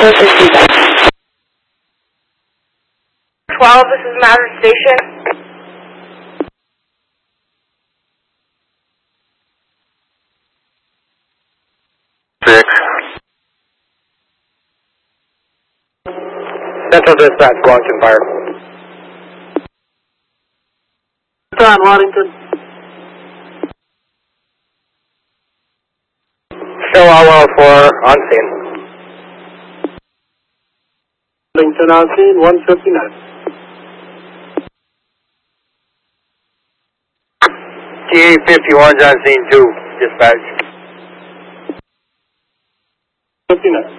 12, this is Maverick Station. Central Dispatch, Washington Fire. John Waddington. Show LL4 on scene. Waddington on scene, 159. TA-51 on scene 2, dispatch. 59.